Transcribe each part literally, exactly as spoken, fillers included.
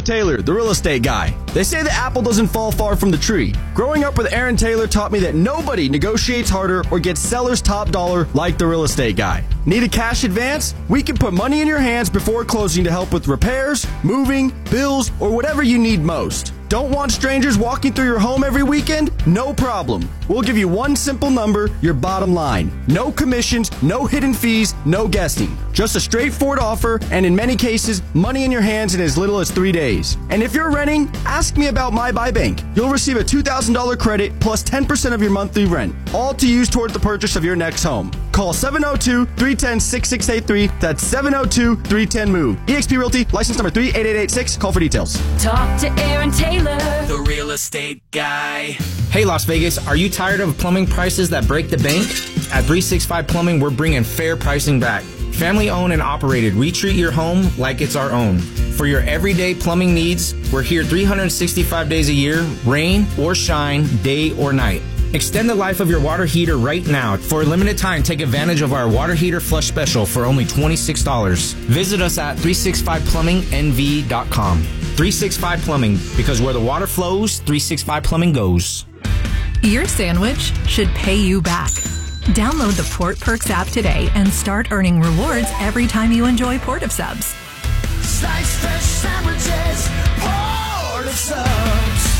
Taylor, the real estate guy. They say the apple doesn't fall far from the tree. Growing up with Aaron Taylor taught me that nobody negotiates harder or gets seller's top dollar like the real estate guy. Need a cash advance? We can put money in your hands before closing to help with repairs, moving, bills, or whatever you need most. Don't want strangers walking through your home every weekend? No problem. We'll give you one simple number, your bottom line. No commissions, no hidden fees, no guessing. Just a straightforward offer, and in many cases, money in your hands in as little as three days. And if you're renting, ask me about My Buy Bank. You'll receive a two thousand dollars credit plus ten percent of your monthly rent, all to use toward the purchase of your next home. Call seven oh two, three one oh, six six eight three. That's seven oh two, three one oh, MOVE. eXp Realty, license number three eight eight eight six. Call for details. Talk to Aaron Taylor, the real estate guy. Hey, Las Vegas, are you tired of plumbing prices that break the bank? At three sixty-five Plumbing, we're bringing fair pricing back. Family owned and operated, we treat your home like it's our own. For your everyday plumbing needs, we're here three hundred sixty-five days a year, rain or shine, day or night. Extend the life of your water heater right now. For a limited time, take advantage of our water heater flush special for only twenty-six dollars. Visit us at three sixty-five plumbing n v dot com. three sixty-five Plumbing, because where the water flows, three sixty-five Plumbing goes. Your sandwich should pay you back. Download the Port Perks app today and start earning rewards every time you enjoy Port of Subs. Slice fresh sandwiches, Port of Subs.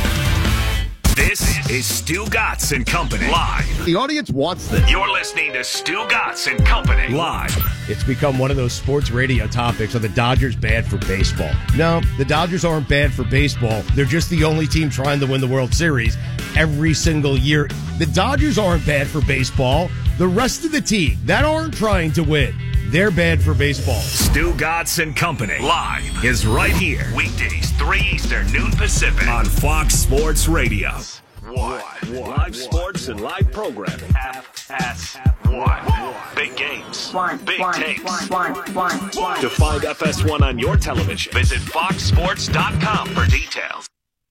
This is Stu Gatz and Company live. The audience wants this. You're listening to Stu Gatz and Company live. It's become one of those sports radio topics. Are the Dodgers bad for baseball? No, the Dodgers aren't bad for baseball. They're just the only team trying to win the World Series every single year. The Dodgers aren't bad for baseball. The rest of the team that aren't trying to win, they're bad for baseball. Stu Gatz and Company live is right here. Weekdays, three Eastern, noon Pacific on Fox Sports Radio. One. One. Live sports and live programming. F S one. Big games. one, Big one, takes. one, one, one, one. To find F S one on your television, visit fox sports dot com for details.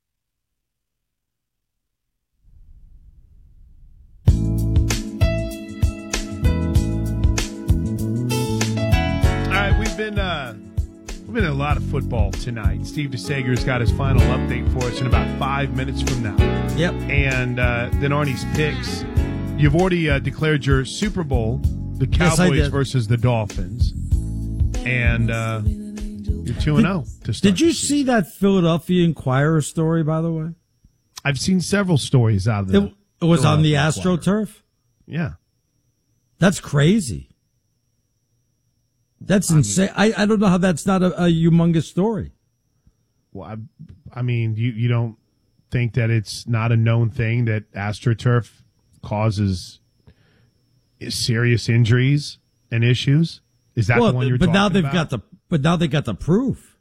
All right, we've been uh, we've been in a lot of football tonight. Steve DeSager's got his final update for us in about five minutes from now. Yep. And uh, then Arnie's picks. You've already uh, declared your Super Bowl, the Yes, I Cowboys did. versus the Dolphins, and uh, you're two and zero to start. Did you the see season. that Philadelphia Inquirer story, by the way? I've seen several stories out of the. It, it was on the Philadelphia Inquirer. AstroTurf? Yeah. That's crazy. That's insane. I, I don't know how that's not a, a humongous story. Well, I, I mean, you, you don't think that it's not a known thing that AstroTurf causes serious injuries and issues? Is that well, the one you're but talking now they've about? got the but now they got the proof.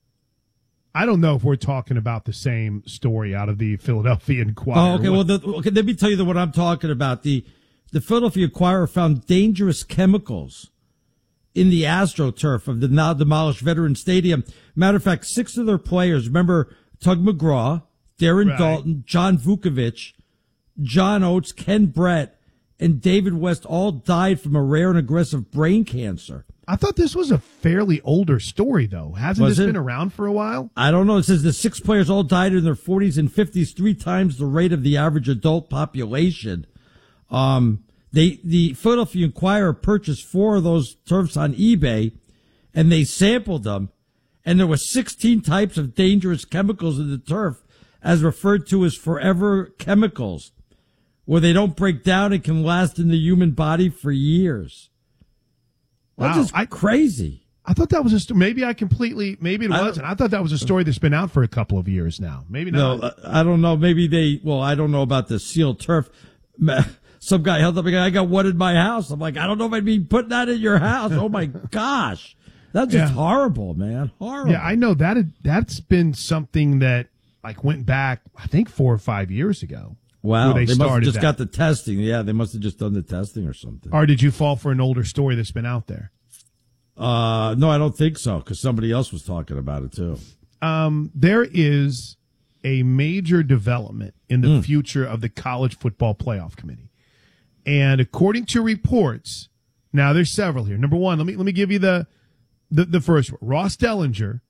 I don't know if we're talking about the same story out of the Philadelphia Inquirer. Oh, okay. Well, the, okay, let me tell you the, what I'm talking about. The the Philadelphia Inquirer found dangerous chemicals in the AstroTurf of the now demolished Veterans Stadium. Matter of fact, six of their players, remember Tug McGraw, Darren Right. Dalton, John Vukovic, John Oates, Ken Brett, and David West all died from a rare and aggressive brain cancer. I thought this was a fairly older story, though. Hasn't Was this it? been around for a while? I don't know. It says the six players all died in their forties and fifties, three times the rate of the average adult population. Um, they, the Philadelphia Inquirer purchased four of those turfs on eBay, and they sampled them, and there were sixteen types of dangerous chemicals in the turf, as referred to as forever chemicals, where they don't break down and can last in the human body for years. Wow. That's just I- crazy. I thought that was a st- maybe I completely maybe it I don't- wasn't. I thought that was a story that's been out for a couple of years now. Maybe No, not. I don't know. Maybe they, well, I don't know about the sealed turf. Some guy held up a guy, I got one in my house. I'm like, I don't know if I'd be putting that in your house. Oh my gosh. That's just Yeah. horrible, man. Horrible. Yeah, I know that had- that's been something that like went back I think four or five years ago. Wow. where They, must have started just that. got the testing. Yeah, they must have just done the testing or something. Or did you fall for an older story that's been out there? Uh, no, I don't think so, because somebody else was talking about it too. Um, there is a major development in the Mm. future of the College Football Playoff Committee. And according to reports, now there's several here. Number one, let me let me give you the the, the first one. Ross Dellinger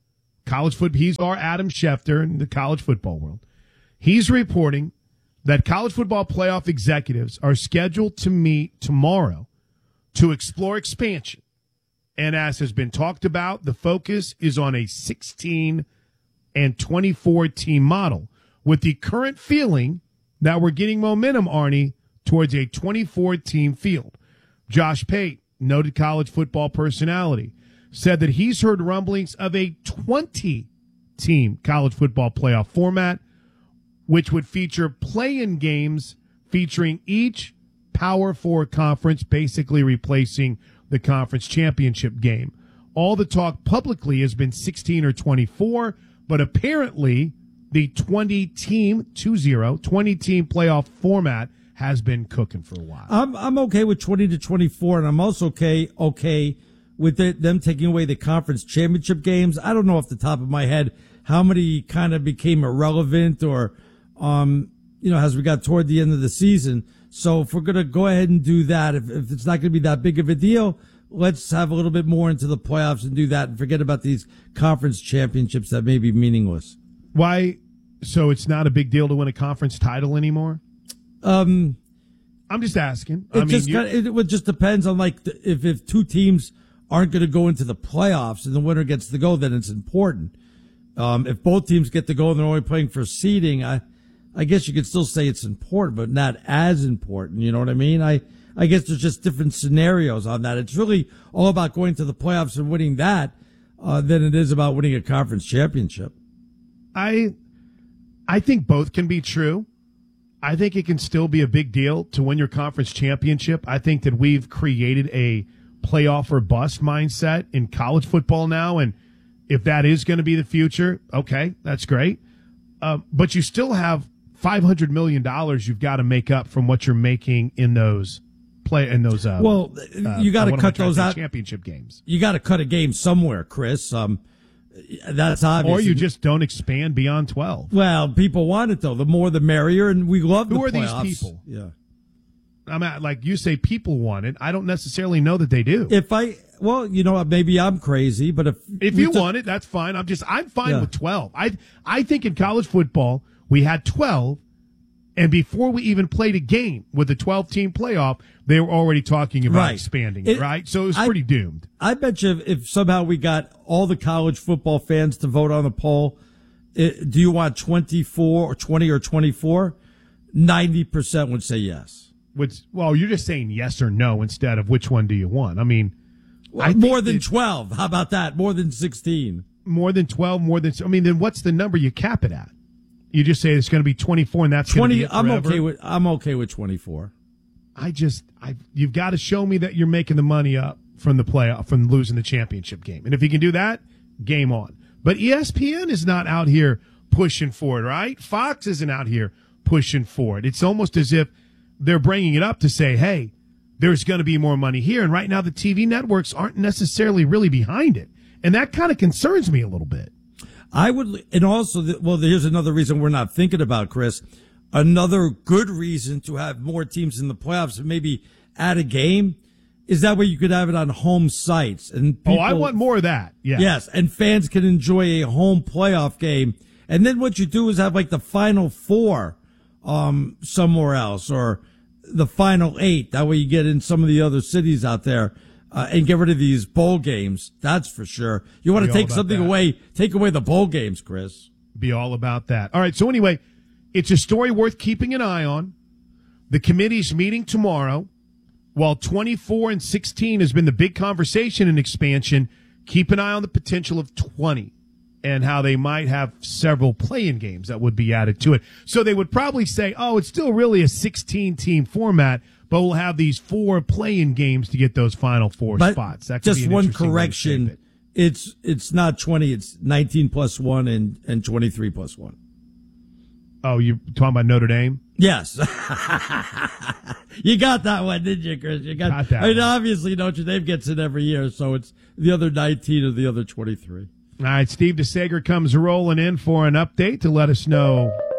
college football. He's our Adam Schefter in the college football world. He's reporting that college football playoff executives are scheduled to meet tomorrow to explore expansion. And as has been talked about, the focus is on a sixteen and twenty-four team model, with the current feeling that we're getting momentum, Arnie, towards a twenty-four team field. Josh Pate, noted college football personality, said that he's heard rumblings of a twenty team college football playoff format, which would feature play-in games featuring each Power Four conference, basically replacing the conference championship game. All the talk publicly has been sixteen or twenty-four, but apparently the twenty-team, two zero, twenty-team playoff format has been cooking for a while. I'm I'm okay with twenty to twenty-four, and I'm also okay okay with the, them taking away the conference championship games. I don't know off the top of my head how many kind of became irrelevant or, um, you know, as we got toward the end of the season. So if we're going to go ahead and do that, if, if it's not going to be that big of a deal, let's have a little bit more into the playoffs and do that and forget about these conference championships that may be meaningless. Why? So it's not a big deal to win a conference title anymore? Um, I'm just asking. It I mean, just you, kind of, it just depends on like the, if if two teams aren't going to go into the playoffs and the winner gets to go, then it's important. Um, if both teams get to go and they're only playing for seeding, I I guess you could still say it's important, but not as important. You know what I mean? I I guess there's just different scenarios on that. It's really all about going to the playoffs and winning that uh, than it is about winning a conference championship. I I think both can be true. I think it can still be a big deal to win your conference championship. I think that we've created a playoff or bust mindset in college football now, and if that is going to be the future, okay, that's great. Uh, but you still have five hundred million dollars you've got to make up from what you're making in those play in those. Uh, well, uh, you got to cut to those out. Championship games. You got to cut a game somewhere, Chris. Um, that's obvious. Or you just don't expand beyond twelve. Well, people want it though. The more, the merrier, and we love. Who the are playoffs. these people? Yeah, I'm at, like you say, people want it. I don't necessarily know that they do. If I, well, you know, maybe I'm crazy, but if if you want it, that's fine. I'm just, I'm fine Yeah. with twelve. I, I think in college football we had twelve, and before we even played a game with the twelve team playoff, they were already talking about Right. expanding it, It- right? So it was I- pretty doomed. I bet you if, if somehow we got all the college football fans to vote on the poll, it, do you want twenty-four or twenty or twenty-four? ninety percent would say yes. Which, well, you're just saying yes or no instead of which one do you want. I mean, I think More than that- twelve. How about that? More than sixteen. more than twelve, more than, I mean, then what's the number you cap it at? You just say it's going to be twenty-four and that's going to be twenty. it I'm forever? okay with. I'm okay with twenty-four. I just, I you've got to show me that you're making the money up from the playoff, from losing the championship game. And if you can do that, game on. But E S P N is not out here pushing for it, right? Fox isn't out here pushing for it. It's almost as if they're bringing it up to say, hey, there's going to be more money here. And right now the T V networks aren't necessarily really behind it. And that kind of concerns me a little bit. I would, and also, well, here's another reason we're not thinking about, Chris. Another good reason to have more teams in the playoffs and maybe add a game is that way you could have it on home sites. And people, oh, I want more of that. Yeah. Yes, and fans can enjoy a home playoff game. And then what you do is have like the final four um, somewhere else, or the final eight. That way you get in some of the other cities out there. Uh, and get rid of these bowl games. That's for sure. You want Be to all take about something that. away, take away the bowl games, Chris. Be all about that. All right. So anyway, it's a story worth keeping an eye on. The committee's meeting tomorrow. While twenty-four and sixteen has been the big conversation in expansion, keep an eye on the potential of twenty and how they might have several play-in games that would be added to it. So they would probably say, oh, it's still really a sixteen-team format, but we'll have these four play-in games to get those final four But spots. That could just be an one interesting way to correction. shape it. It's it's not twenty. It's nineteen plus one and and twenty three plus one. Oh, you're talking about Notre Dame? Yes, you got that one, didn't you, Chris? You got, Got that I mean, one. obviously Notre Dame gets it every year, so it's the other nineteen or the other twenty three. All right, Steve DeSager comes rolling in for an update to let us know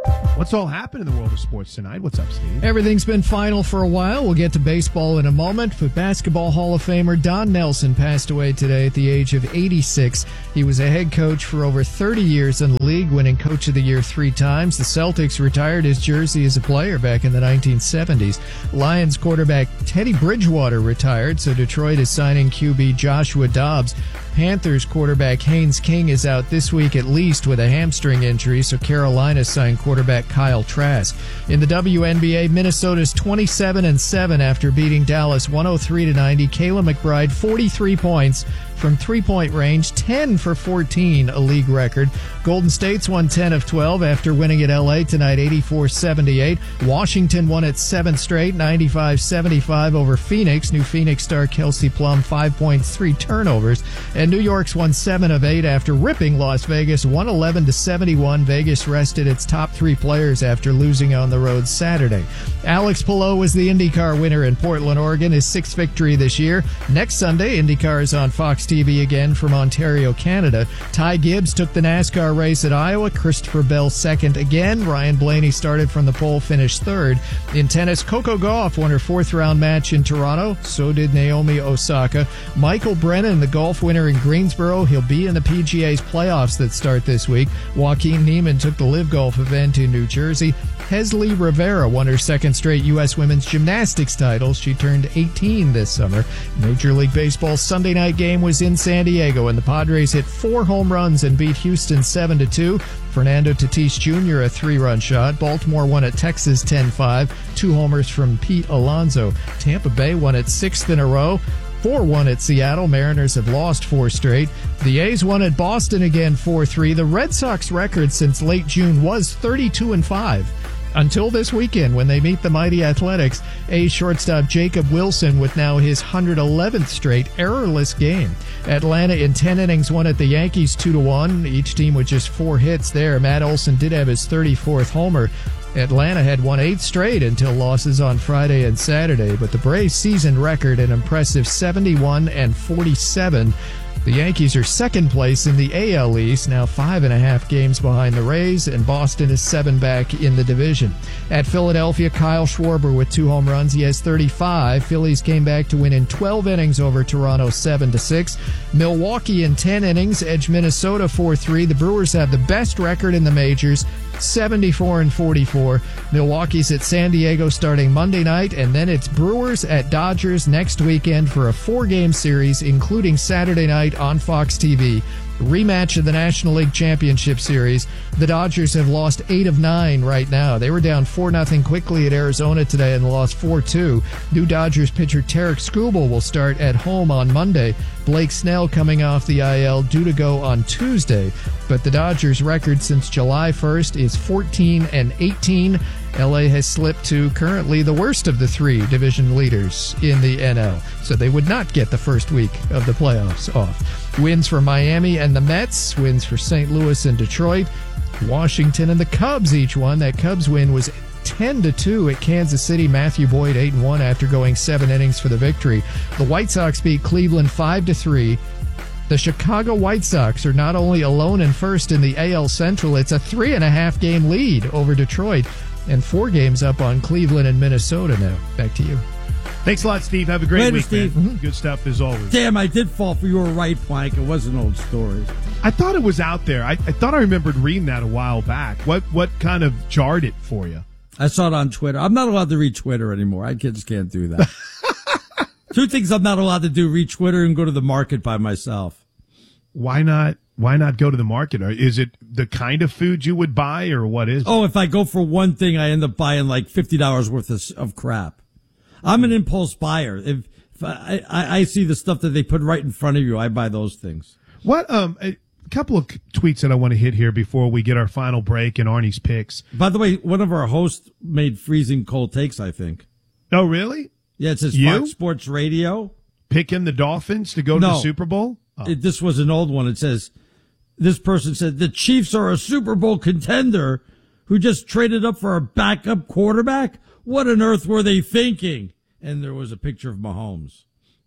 What's all happened in the world of sports tonight? What's up, Steve? Everything's been final for a while. We'll get to baseball in a moment, but Basketball Hall of Famer Don Nelson passed away today at the age of eighty-six. He was a head coach for over thirty years in the league, winning Coach of the Year three times. The Celtics retired his jersey as a player back in the nineteen seventies. Lions quarterback Teddy Bridgewater retired, so Detroit is signing Q B Joshua Dobbs. Panthers quarterback Haynes King is out this week at least with a hamstring injury, so Carolina signed quarterback Kyle Trask. In the W N B A, Minnesota's twenty-seven and seven after beating Dallas one oh three to ninety. Kayla McBride, forty-three points from three-point range, ten for fourteen, a league record. Golden State's won ten of twelve after winning at L A tonight, eighty-four seventy-eight. Washington won its seventh straight, ninety-five seventy-five over Phoenix. New Phoenix star Kelsey Plum, five points, three turnovers. And New York's won seven of eight after ripping Las Vegas, one eleven to seventy-one. Vegas rested its top three players after losing on the road Saturday. Alex Palou was the IndyCar winner in Portland, Oregon, his sixth victory this year. Next Sunday, IndyCar is on Fox T V again from Ontario, Canada. Ty Gibbs took the NASCAR race at Iowa. Christopher Bell second again. Ryan Blaney started from the pole, finished third. In tennis, Coco Gauff won her fourth round match in Toronto. So did Naomi Osaka. Michael Brennan, the golf winner in Greensboro, he'll be in the P G A's playoffs that start this week. Joaquin Niemann took the Live Golf event in New Jersey. Hesley Rivera won her second straight U S women's gymnastics title. She turned eighteen this summer. Major League Baseball's Sunday night game was in San Diego, and the Padres hit four home runs and beat Houston seven to two. Fernando Tatis Junior a three-run shot. Baltimore won at Texas ten five. Two homers from Pete Alonso. Tampa Bay won its sixth in a row. four one at Seattle. Mariners have lost four straight. The A's won at Boston again four three. The Red Sox record since late June was thirty-two and five. Until this weekend when they meet the mighty Athletics. A's shortstop Jacob Wilson with now his one hundred eleventh straight errorless game. Atlanta in ten innings won at the Yankees two to one. Each team with just four hits there. Matt Olson did have his thirty-fourth homer. Atlanta had won eight straight until losses on Friday and Saturday, but the Braves' season record an impressive seventy-one and forty-seven. The Yankees are second place in the A L East, now five and a half games behind the Rays, and Boston is seven back in the division. At Philadelphia, Kyle Schwarber with two home runs. He has thirty-five. Phillies came back to win in twelve innings over Toronto seven to six. Milwaukee in ten innings edged Minnesota four three. The Brewers have the best record in the majors, seventy-four and forty-four. Milwaukee's at San Diego starting Monday night, and then it's Brewers at Dodgers next weekend for a four-game series, including Saturday night on Fox T V. Rematch of the National League Championship Series. The Dodgers have lost eight of nine right now. They were down four nothing quickly at Arizona today and lost four two. New Dodgers pitcher Tarek Skubal will start at home on Monday. Blake Snell coming off the I L, due to go on Tuesday. But the Dodgers' record since July first is fourteen and eighteen. L A has slipped to currently the worst of the three division leaders in the N L, so they would not get the first week of the playoffs off. Wins for Miami and the Mets, wins for Saint Louis and Detroit. Washington and the Cubs each won. That Cubs win was ten to two at Kansas City. Matthew Boyd eight and one after going seven innings for the victory. The White Sox beat Cleveland five to three. The Chicago White Sox are not only alone in first in the A L Central, it's a three and a half game lead over Detroit and four games up on Cleveland and Minnesota now. Back to you. Thanks a lot, Steve. Have a great Later, week, Steve. man. Good stuff as always. Damn, I did fall for your right flank. It was an old story. I thought it was out there. I, I thought I remembered reading that a while back. What what kind of jarred it for you? I saw it on Twitter. I'm not allowed to read Twitter anymore. I just can't do that. Two things I'm not allowed to do: read Twitter and go to the market by myself. Why not? Why not go to the market? Or is it the kind of food you would buy, or what is it? Oh, if I go for one thing, I end up buying like fifty dollars worth of, of crap. I'm an impulse buyer. If, if I, I, I see the stuff that they put right in front of you, I buy those things. What? Um, a couple of tweets that I want to hit here before we get our final break and Arnie's picks. By the way, one of our hosts made freezing cold takes, I think. Oh, really? Yeah, it says You? Fox Sports Radio. Picking the Dolphins to go to No. the Super Bowl? Oh. It, this was an old one. It says, this person said, the Chiefs are a Super Bowl contender who just traded up for a backup quarterback? What on earth were they thinking? And there was a picture of Mahomes.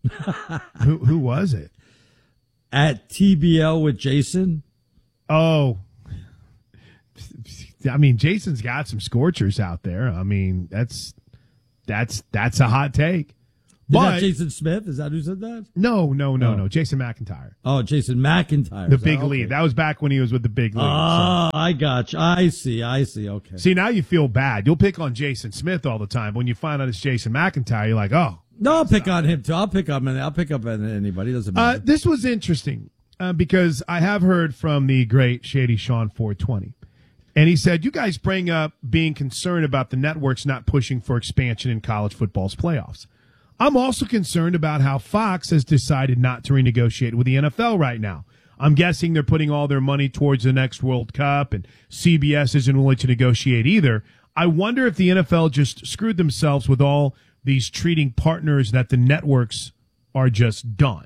who who was it? At T B L with Jason. Oh. I mean, Jason's got some scorchers out there. I mean, that's that's that's a hot take. Is But that Jason Smith? Is that who said that? no, no, no, Oh. no. Jason McIntyre, Oh, Jason McIntyre. the Is that- big okay. lead. That was back when he was with the big lead. Oh, I got you. I see. I see. Okay. See, now you feel bad. You'll pick on Jason Smith all the time. When you find out it's Jason McIntyre, you're like, oh. No, I'll pick on him too. I'll pick on I'll pick up on anybody. Doesn't Uh, matter. this was interesting uh, because I have heard from the great Shady Sean four twenty. And he said, you guys bring up being concerned about the networks not pushing for expansion in college football's playoffs. I'm also concerned about how Fox has decided not to renegotiate with the N F L right now. I'm guessing they're putting all their money towards the next World Cup, and C B S isn't willing to negotiate either. I wonder if the N F L just screwed themselves with all these treating partners that the networks are just done.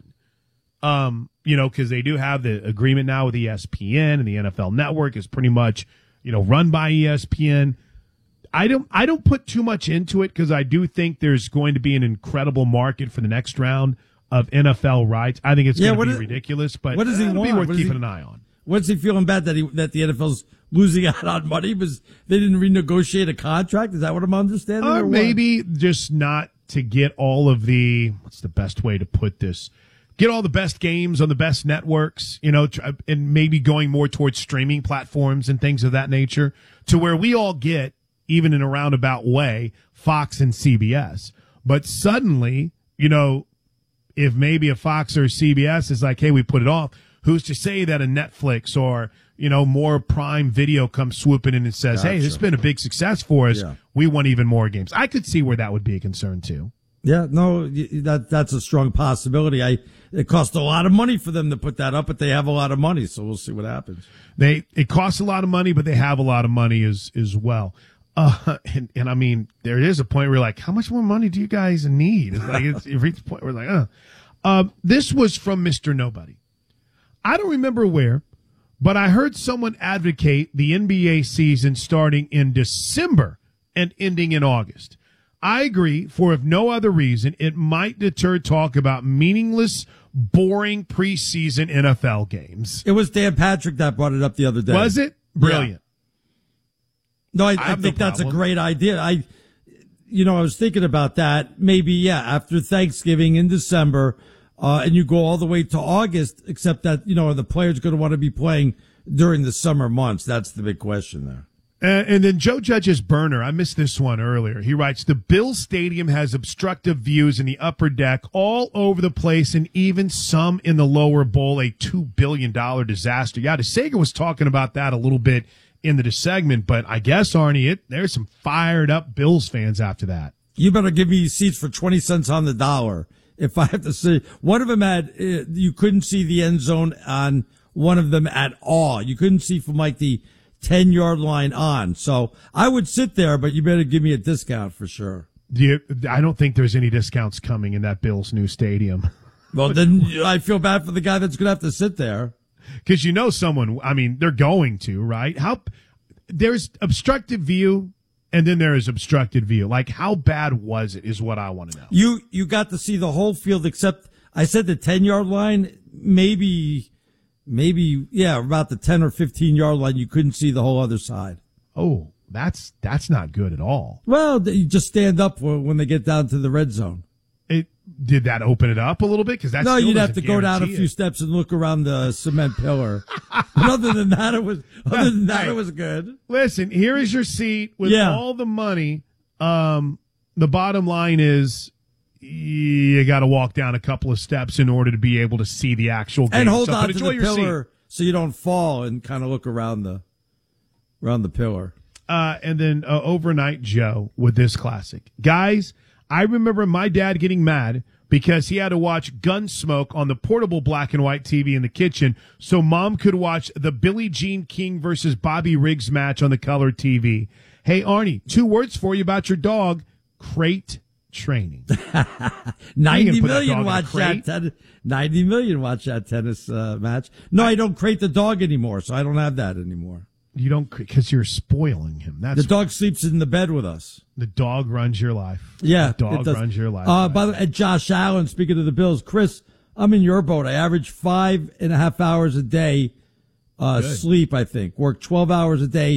Um, you know, because they do have the agreement now with E S P N, and the N F L Network is pretty much, you know, run by E S P N. I don't I don't put too much into it because I do think there's going to be an incredible market for the next round of N F L rights. I think it's Yeah, going what to be is- ridiculous, but what does he it'll be want? worth What does keeping he- an eye on. What's he feeling bad that he that the N F L's losing out on money because they didn't renegotiate a contract? Is that what I'm understanding? Or or what? maybe just not to get all of the, what's the best way to put this? Get all the best games on the best networks, you know, tr- and maybe going more towards streaming platforms and things of that nature to where we all get, even in a roundabout way, Fox and C B S. But suddenly, you know, if maybe a Fox or C B S is like, hey, we put it off, who's to say that a Netflix or, you know, more Prime Video comes swooping in and says, hey, this has been a big success for us. Yeah. We want even more games. I could see where that would be a concern too. Yeah, no, y- that that's a strong possibility. I it cost a lot of money for them to put that up, but they have a lot of money, so we'll see what happens. They it costs a lot of money, but they have a lot of money as as well. Uh, and, and I mean, there is a point where you're like, how much more money do you guys need? It's like it's, you reach a point where we're like, uh. Uh, this was from Mister Nobody. I don't remember where, but I heard someone advocate the N B A season starting in December and ending in August. I agree, for if no other reason, it might deter talk about meaningless, boring preseason N F L games. It was Dan Patrick that brought it up the other day. Was it? Brilliant. No, I, I, have no think that's a problem. great idea. I, you know, I was thinking about that. Maybe, yeah, after Thanksgiving in December, uh, and you go all the way to August, except that, you know, are the players going to want to be playing during the summer months? That's the big question there. Uh, and then Joe Judge's burner, I missed this one earlier. He writes, the Bills Stadium has obstructive views in the upper deck all over the place and even some in the lower bowl, a two billion dollars disaster. Yeah, DeSager was talking about that a little bit in the segment, but I guess, Arnie, it, there's some fired up Bills fans after that. You better give me seats for twenty cents on the dollar. If I have to see, one of them had, uh, you couldn't see the end zone on one of them at all. You couldn't see from like the ten yard line on. So I would sit there, but you better give me a discount for sure. Do you, I don't think there's any discounts coming in that Bills new stadium. Well, then I feel bad for the guy that's going to have to sit there. Because you know someone, I mean, they're going to, right? How there's obstructed view, and then there is obstructed view. Like, how bad was it is what I want to know. You you got to see the whole field except, I said the ten yard line, maybe, maybe, yeah, about the ten or fifteen yard line, you couldn't see the whole other side. Oh, that's that's not good at all. Well, you just stand up when they get down to the red zone. It did that open it up a little bit? Because that No, still you'd have to doesn't go down a guarantee few it. steps and look around the cement pillar. But other than that, it was other than that, Hey, it was good. Listen, here is your seat with Yeah. all the money. Um, the bottom line is you got to walk down a couple of steps in order to be able to see the actual game. And hold So, on but to enjoy the your seat. pillar so you don't fall and kind of look around the around the pillar. Uh, and then uh, Overnight Joe with this classic. Guys, I remember my dad getting mad because he had to watch Gunsmoke on the portable black and white T V in the kitchen so mom could watch the Billie Jean King versus Bobby Riggs match on the color T V. Hey, Arnie, two words for you about your dog. Crate training. Ninety put that dog million in a watch crate? that. Ten, Ninety million watch that tennis uh, match. No, I don't crate the dog anymore, so I don't have that anymore. You don't, because you're spoiling him. That's The dog sleeps in the bed with us. the dog runs your life. Yeah, the dog it does. runs your life. Uh, by the way, Josh Allen, speaking of the Bills, Chris, I'm in your boat. I average five and a half hours a day uh, Good. sleep, I think. Work twelve hours a day,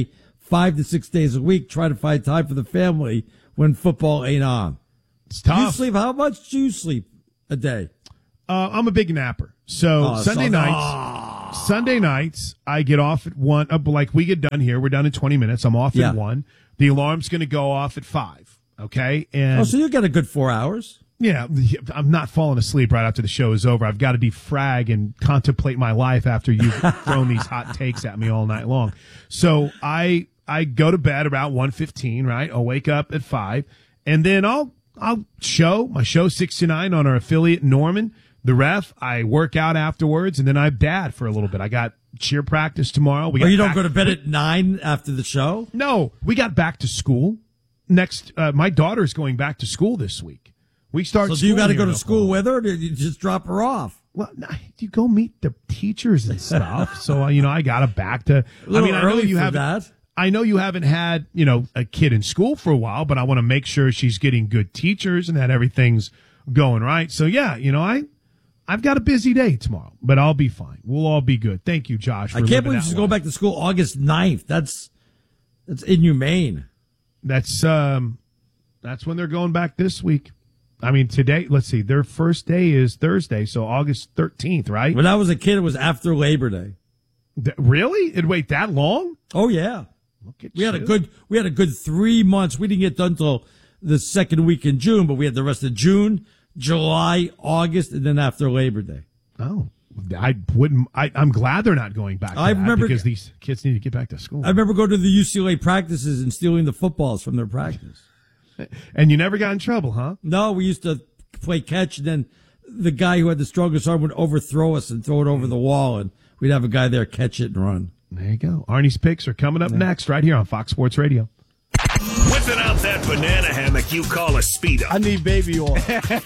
five to six days a week trying to find time for the family when football ain't on. It's tough. You sleep, how much do you sleep a day? Uh, I'm a big napper. So Oh, Sunday so- nights, Sunday nights, I get off at one. Uh, like we get done here, we're done in twenty minutes. I'm off Yeah. at one. The alarm's going to go off at five. Okay, and Oh, so you get a good four hours. yeah, I'm not falling asleep right after the show is over. I've got to defrag and contemplate my life after you've thrown these hot takes at me all night long. So I I go to bed about one fifteen, right? I'll wake up at five, and then I'll I'll show my show six to nine on our affiliate Norman, the ref. I work out afterwards, and then I dad for a little bit. I got cheer practice tomorrow. We Or got you don't back- go to bed at nine after the show? No, we got back to school. Next, uh, my daughter's going back to school this week. We start. So do you got to school go here to in school Oklahoma. with her, or do you just drop her off? Well, nah, you go meet the teachers and stuff. so uh, you know, I got to back to. A little I mean, I know early you for haven't. that. I know you haven't had you know a kid in school for a while, but I want to make sure she's getting good teachers and that everything's going right. So yeah, you know, I I've got a busy day tomorrow, but I'll be fine. We'll all be good. Thank you, Josh. For I can't living believe that she's life. going back to school August ninth. That's that's inhumane. That's um, that's when they're going back this week. I mean, today. Let's see. Their first day is Thursday, so August thirteenth, right? When I was a kid, it was after Labor Day. Th- really? It wait that long? Oh yeah. Look at We had a you. good we had a good three months. We didn't get done till the second week in June, but we had the rest of June, July, August, and then after Labor Day. Oh, I wouldn't. I, I'm glad they're not going back. To I that remember- because these kids need to get back to school. I remember going to the U C L A practices and stealing the footballs from their practice. And you never got in trouble, huh? No, we used to play catch, and then the guy who had the strongest arm would overthrow us and throw it over the wall, and we'd have a guy there catch it and run. There you go. Arnie's picks are coming up next, right here on Fox Sports Radio. Whipping out that banana hammock you call a speedo. I need baby oil.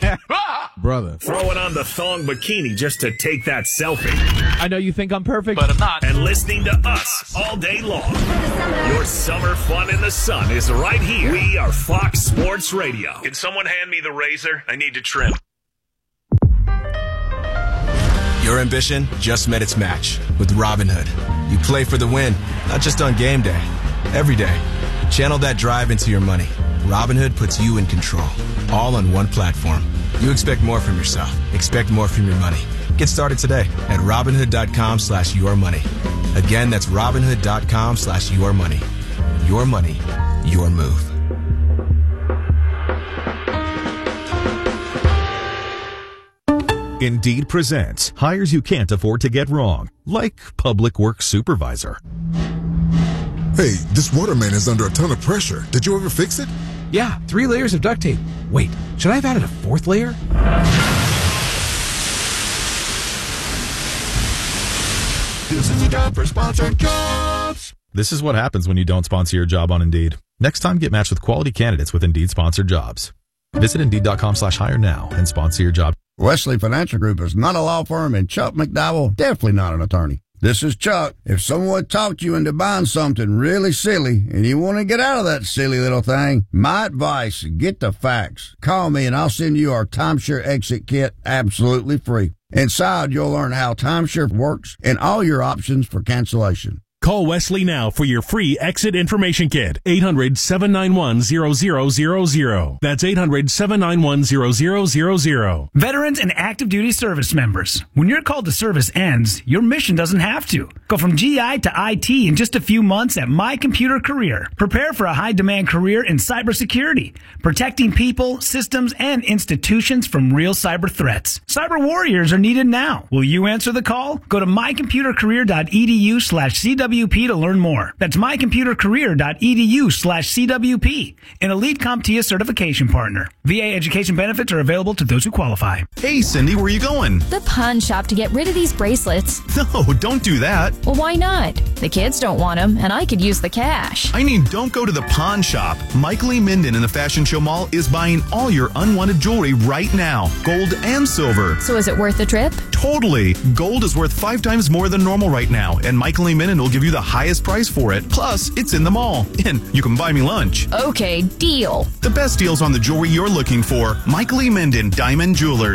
Brother. Throwing on the thong bikini just to take that selfie. I know you think I'm perfect, but I'm not. And listening to us all day long. Your summer fun in the sun is right here. We are Fox Sports Radio. Can someone hand me the razor? I need to trim. Your ambition just met its match with Robinhood. You play for the win, not just on game day, every day. Channel that drive into your money. Robinhood puts you in control, all on one platform. You expect more from yourself. Expect more from your money. Get started today at Robinhood.com slash your money. Again, that's Robinhood.com slash your money. Your money, your move. Indeed presents hires you can't afford to get wrong, like public works supervisor. Hey, this waterman is under a ton of pressure. Did you ever fix it? Yeah, three layers of duct tape. Wait, should I have added a fourth layer? This is a job for sponsored jobs. This is what happens when you don't sponsor your job on Indeed. Next time, get matched with quality candidates with Indeed sponsored jobs. Visit Indeed.com slash hire now and sponsor your job. Wesley Financial Group is not a law firm, and Chuck McDowell definitely not an attorney. This is Chuck. If someone talked you into buying something really silly and you want to get out of that silly little thing, my advice, get the facts. Call me and I'll send you our timeshare exit kit absolutely free. Inside, you'll learn how timeshare works and all your options for cancellation. Call Wesley now for your free exit information kit. eight hundred, seven nine one, zero zero zero zero. That's eight hundred, seven nine one, zero zero zero zero. Veterans and active duty service members. When your call to service ends, your mission doesn't have to. Go from G I to I T in just a few months at My Computer Career. Prepare for a high-demand career in cybersecurity, protecting people, systems, and institutions from real cyber threats. Cyber warriors are needed now. Will you answer the call? Go to mycomputercareer.edu slash CW to learn more. That's mycomputercareer.edu slash CWP, an elite CompTIA certification partner. V A education benefits are available to those who qualify. Hey, Cindy, where are you going? The pawn shop to get rid of these bracelets. No, don't do that. Well, why not? The kids don't want them, and I could use the cash. I mean, don't go to the pawn shop. Michael E. Minden in the Fashion Show Mall is buying all your unwanted jewelry right now, gold and silver. So is it worth the trip? Totally. Gold is worth five times more than normal right now, and Michael E. Minden will give you the highest price for it. Plus, it's in the mall, and you can buy me lunch. Okay, deal. The best deals on the jewelry you're looking for. Michael E. Minden, Diamond Jewelers.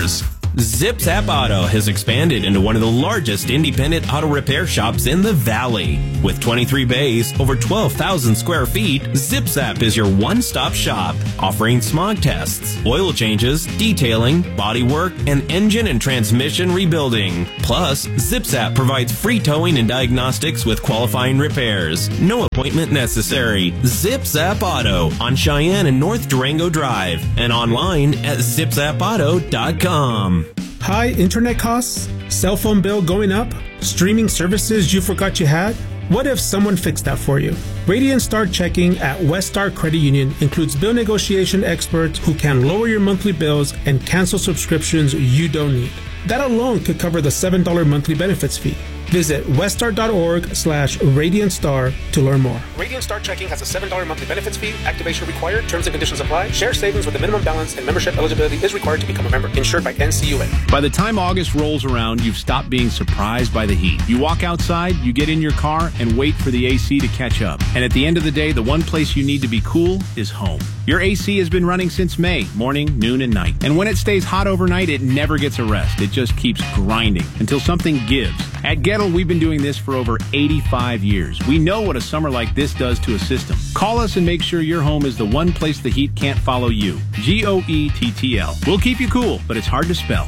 Zip Zap Auto has expanded into one of the largest independent auto repair shops in the Valley. With twenty-three bays, over twelve thousand square feet, Zip Zap is your one-stop shop, offering smog tests, oil changes, detailing, body work, and engine and transmission rebuilding. Plus, Zip Zap provides free towing and diagnostics with qualifying repairs. No appointment necessary. Zip Zap Auto on Cheyenne and North Durango Drive and online at zip zap auto dot com. High internet costs? Cell phone bill going up? Streaming services you forgot you had? What if someone fixed that for you? Radiant Star Checking at West Star Credit Union includes bill negotiation experts who can lower your monthly bills and cancel subscriptions you don't need. That alone could cover the seven dollars monthly benefits fee. Visit weststar.org slash Radiant Star to learn more. Radiant Star Checking has a seven dollars monthly benefits fee. Activation required. Terms and conditions apply. Share savings with a minimum balance and membership eligibility is required to become a member. Insured by N C U A. By the time August rolls around, you've stopped being surprised by the heat. You walk outside, you get in your car, and wait for the A C to catch up. And at the end of the day, the one place you need to be cool is home. Your A C has been running since May, morning, noon, and night. And when it stays hot overnight, it never gets a rest. It just keeps grinding until something gives. At Gettle, we've been doing this for over eighty-five years. We know what a summer like this does to a system. Call us and make sure your home is the one place the heat can't follow you. G O E T T L. We'll keep you cool, but it's hard to spell.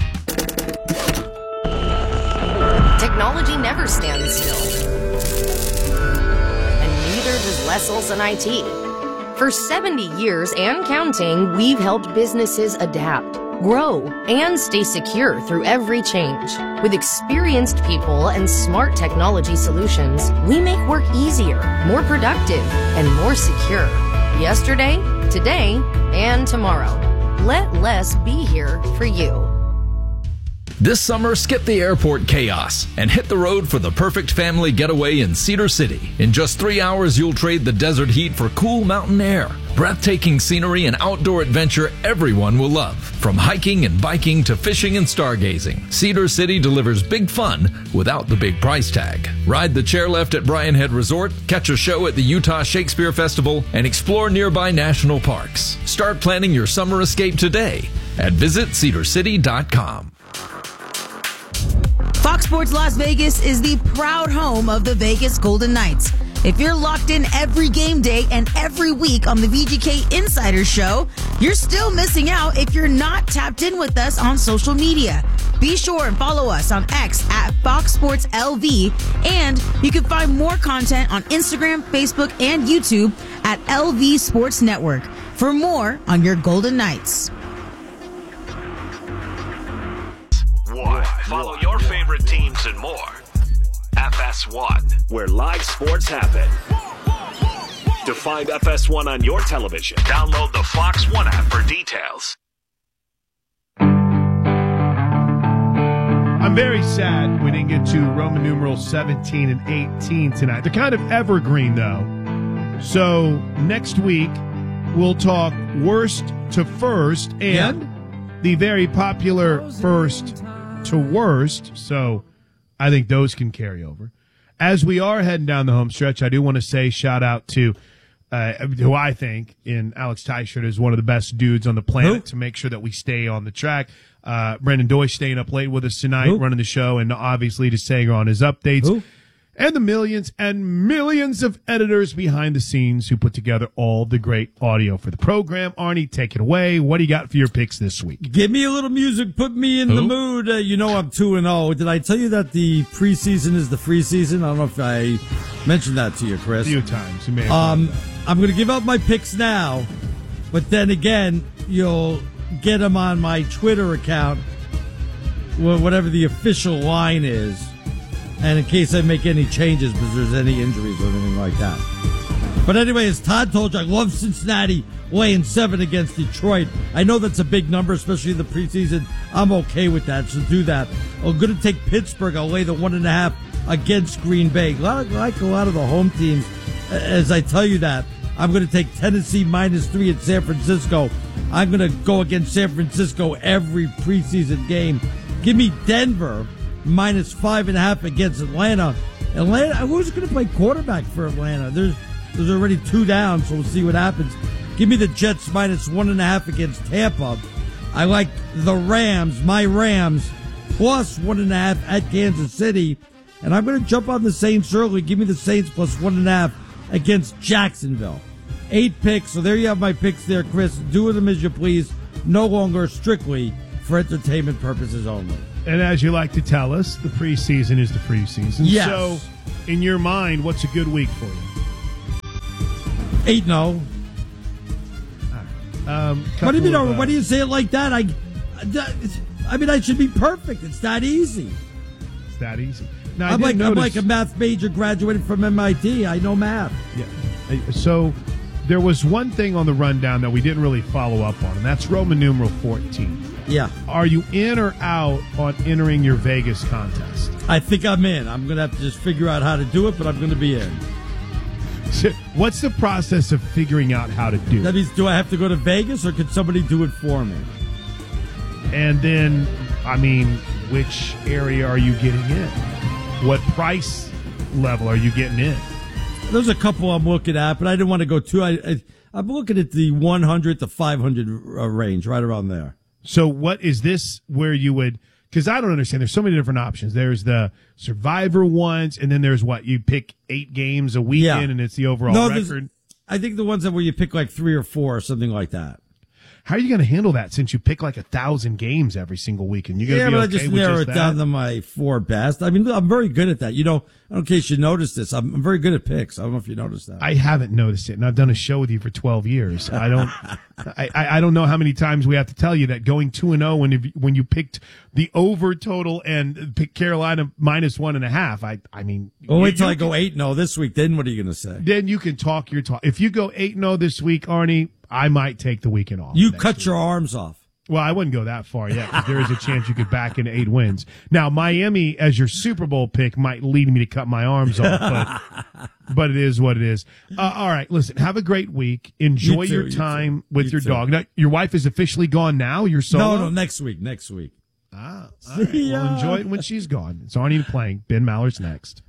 Technology never stands still. And neither does Les Olson I T. For seventy years and counting, we've helped businesses adapt, grow, and stay secure through every change. With experienced people and smart technology solutions, we make work easier, more productive, and more secure. Yesterday, today, and tomorrow. Let Les be here for you. This summer, skip the airport chaos and hit the road for the perfect family getaway in Cedar City. In just three hours, you'll trade the desert heat for cool mountain air. Breathtaking scenery and outdoor adventure everyone will love. From hiking and biking to fishing and stargazing, Cedar City delivers big fun without the big price tag. Ride the chairlift at Bryan Head Resort, catch a show at the Utah Shakespeare Festival, and explore nearby national parks. Start planning your summer escape today at visit cedar city dot com. Fox Sports Las Vegas is the proud home of the Vegas Golden Knights. If you're locked in every game day and every week on the V G K Insider Show, you're still missing out if you're not tapped in with us on social media. Be sure and follow us on X at Fox Sports L V, and you can find more content on Instagram, Facebook, and YouTube at L V Sports Network for more on your Golden Knights. One. Follow your favorite teams and more. F S one, where live sports happen. To find F S one on your television, download the Fox One app for details. I'm very sad we didn't get to Roman numeral seventeen and eighteen tonight. They're kind of evergreen, though. So next week, we'll talk worst to first and yeah. the very popular first to worst. So I think those can carry over. As we are heading down the home stretch, I do want to say shout out to uh, who I think in Alex Teichert is one of the best dudes on the planet Who? to make sure that we stay on the track. Uh, Brendan Doy staying up late with us tonight, Who? running the show, and obviously to Sager on his updates. Who? And the millions and millions of editors behind the scenes who put together all the great audio for the program. Arnie, take it away. What do you got for your picks this week? Give me a little music. Put me in Who? the mood. Uh, you know I'm two and oh. Did I tell you that the preseason is the free season? I don't know if I mentioned that to you, Chris. A few times. You may have um, I'm going to give out my picks now, but then again, you'll get them on my Twitter account, whatever the official line is. And in case I make any changes because there's any injuries or anything like that. But anyway, as Todd told you, I love Cincinnati laying seven against Detroit. I know that's a big number, especially in the preseason. I'm okay with that, so do that. I'm going to take Pittsburgh. I'll lay the one and a half against Green Bay. Like a lot of the home teams, as I tell you that, I'm going to take Tennessee minus three at San Francisco. I'm going to go against San Francisco every preseason game. Give me Denver minus five and a half against Atlanta. Atlanta, who's going to play quarterback for Atlanta? There's there's already two down, so we'll see what happens. Give me the Jets minus one and a half against Tampa. I like the Rams, my Rams, plus one and a half at Kansas City. And I'm going to jump on the Saints early. Give me the Saints plus one and a half against Jacksonville. Eight picks. So there you have my picks there, Chris. Do them as you please. No longer strictly for entertainment purposes only. And as you like to tell us, the preseason is the preseason. Yes. So, in your mind, what's a good week for you? eight and oh. Um, what do you mean? of, uh, Why do you say it like that? I, I mean, I should be perfect. It's that easy. It's that easy. Now, I'm like notice, I'm like a math major graduated from M I T. I know math. Yeah. So there was one thing on the rundown that we didn't really follow up on, and that's Roman numeral fourteen. Yeah. Are you in or out on entering your Vegas contest? I think I'm in. I'm going to have to just figure out how to do it, but I'm going to be in. What's the process of figuring out how to do it? That means, do I have to go to Vegas, or could somebody do it for me? And then, I mean, which area are you getting in? What price level are you getting in? There's a couple I'm looking at, but I didn't want to go too. I, I, I'm looking at the one hundred to five hundred uh, range, right around there. So what is this where you would, because I don't understand. There's so many different options. There's the Survivor ones, and then there's what? You pick eight games a weekend, yeah. and it's the overall no, record. I think the ones that where you pick like three or four or something like that. How are you going to handle that since you pick like a thousand games every single week? And you're yeah, be but okay I just with narrow just it that? down to my four best. I mean, I'm very good at that. You know, I don't know in case you noticed this. I'm, I'm very good at picks. I don't know if you noticed that. I haven't noticed it, and I've done a show with you for twelve years. I don't, I, I don't know how many times we have to tell you that going two and zero when you, when you picked the over total and picked Carolina minus one and a half. I, I mean, well, wait you, till you I go eight and zero this week. Then what are you going to say? Then you can talk your talk. If you go eight and zero this week, Arnie, I might take the weekend off. You cut week. your arms off. Well, I wouldn't go that far yet, because there is a chance you could back into eight wins. Now, Miami as your Super Bowl pick might lead me to cut my arms off, but, but it is what it is. Uh, all right, listen, have a great week. Enjoy You too, your you time too. with You your too. dog. Now, your wife is officially gone now? You're solo? No, no, next week. Next week. Ah, all right. Well, enjoy it when she's gone. It's Arnie playing. Ben Maller's next.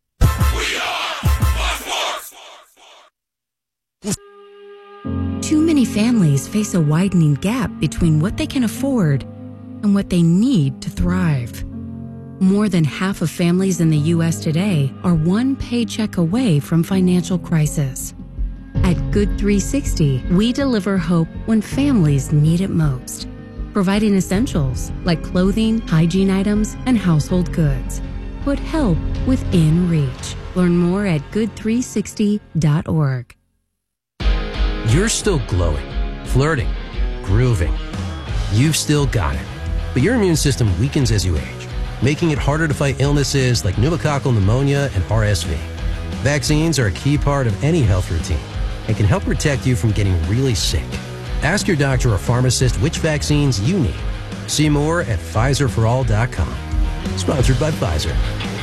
Too many families face a widening gap between what they can afford and what they need to thrive. More than half of families in the U S today are one paycheck away from financial crisis. At Good three sixty, we deliver hope when families need it most, providing essentials like clothing, hygiene items, and household goods. Put help within reach. Learn more at good three sixty dot org. You're still glowing, flirting, grooving. You've still got it. But your immune system weakens as you age, making it harder to fight illnesses like pneumococcal pneumonia and R S V. Vaccines are a key part of any health routine and can help protect you from getting really sick. Ask your doctor or pharmacist which vaccines you need. See more at Pfizer for all dot com. Sponsored by Pfizer.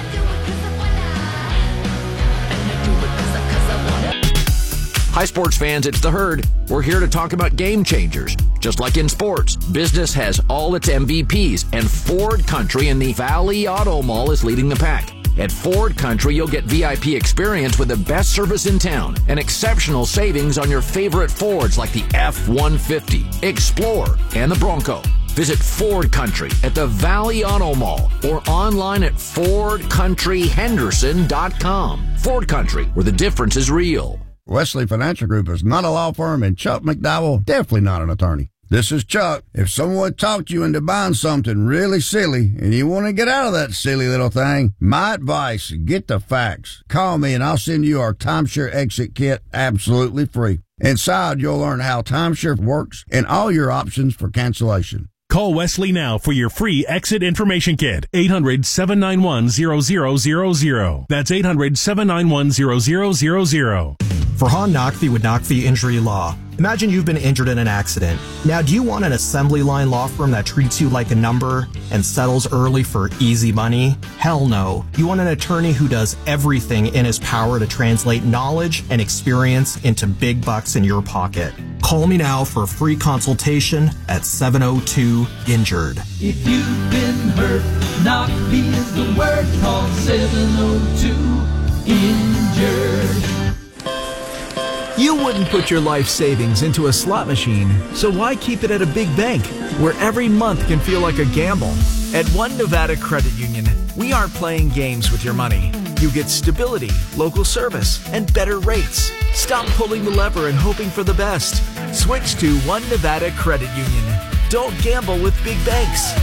Hi, sports fans, it's The Herd. We're here to talk about game changers. Just like in sports, business has all its M V Ps, and Ford Country in the Valley Auto Mall is leading the pack. At Ford Country, you'll get V I P experience with the best service in town and exceptional savings on your favorite Fords like the F one fifty, Explorer, and the Bronco. Visit Ford Country at the Valley Auto Mall or online at ford country henderson dot com. Ford Country, where the difference is real. Wesley Financial Group is not a law firm, and Chuck McDowell definitely not an attorney. This is Chuck. If someone talked you into buying something really silly and you want to get out of that silly little thing, my advice, get the facts. Call me and I'll send you our timeshare exit kit absolutely free. Inside, you'll learn how timeshare works and all your options for cancellation. Call Wesley now for your free exit information kit. eight hundred, seven nine one, zero zero zero zero. That's eight hundred, seven nine one, zero zero zero zero. Farhan Naqvi with Naqvi Injury Law. Imagine you've been injured in an accident. Now, do you want an assembly line law firm that treats you like a number and settles early for easy money? Hell no. You want an attorney who does everything in his power to translate knowledge and experience into big bucks in your pocket. Call me now for a free consultation at seven oh two injured. If you've been hurt, Naqvi is the word. Call seven oh two injured. You wouldn't put your life savings into a slot machine, so why keep it at a big bank where every month can feel like a gamble? At One Nevada Credit Union, we aren't playing games with your money. You get stability, local service, and better rates. Stop pulling the lever and hoping for the best. Switch to One Nevada Credit Union. Don't gamble with big banks.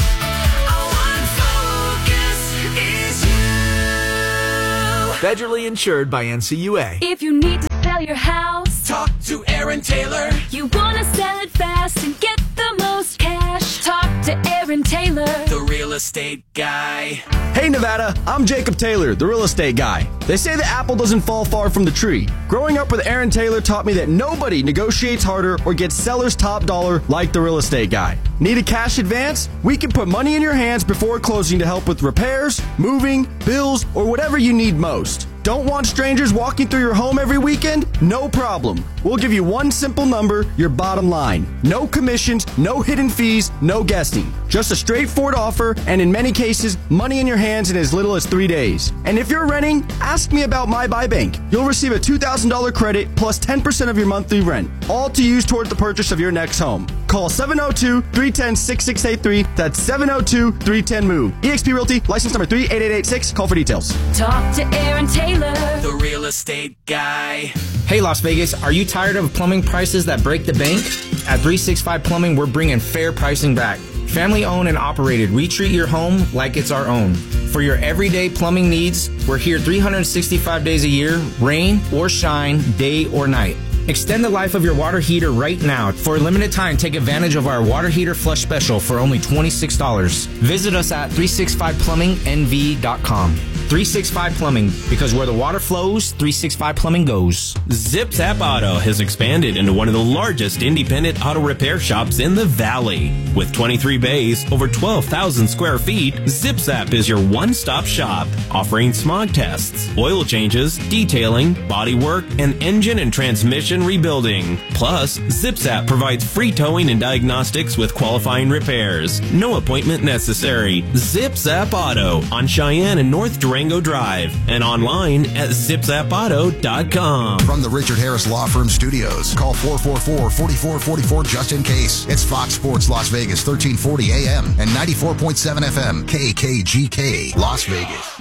Federally insured by N C U A. If you need to sell your house, talk to Aaron Taylor. You want to sell it fast and get the most cash, talk to Aaron Taylor, the real estate guy. Hey Nevada, I'm Jacob Taylor, the real estate guy. They say the apple doesn't fall far from the tree. Growing up with Aaron Taylor taught me that nobody negotiates harder or gets seller's top dollar like the real estate guy. Need a cash advance? We can put money in your hands before closing to help with repairs, moving, bills, or whatever you need most. Don't want strangers walking through your home every weekend? No problem. We'll give you one simple number, your bottom line. No commissions, no hidden fees, no guessing. Just a straightforward offer, and in many cases, money in your hands in as little as three days. And if you're renting, ask me about My Buy Bank. You'll receive a two thousand dollars credit plus ten percent of your monthly rent, all to use toward the purchase of your next home. Call seven oh two, three one oh, six six eight three. That's seven oh two, three one oh, M O V E. eXp Realty, license number three eight eight eight six. Call for details. talk to Aaron Taylor, the real estate guy. Hey Las Vegas, are you tired of plumbing prices that break the bank? At three sixty-five Plumbing, we're bringing fair pricing back. Family owned and operated, we treat your home like it's our own. For your everyday plumbing needs, we're here three hundred sixty-five days a year, rain or shine, day or night. Extend the life of your water heater right now. For a limited time, take advantage of our water heater flush special for only twenty-six dollars. Visit us at three sixty-five plumbing N V dot com. three sixty-five Plumbing, because where the water flows, three sixty-five Plumbing goes. ZipZap Auto has expanded into one of the largest independent auto repair shops in the Valley. With twenty-three bays, over twelve thousand square feet, ZipZap is your one-stop shop, offering smog tests, oil changes, detailing, body work, and engine and transmission rebuilding. Plus, ZipZap provides free towing and diagnostics with qualifying repairs. No appointment necessary. ZipZap Auto on Cheyenne and North Durango Drive and online at zip zap auto dot com. From the Richard Harris Law Firm Studios, call four four four, four four four four just in case. It's Fox Sports Las Vegas, thirteen forty A M and ninety-four point seven F M, K K G K, Las Vegas.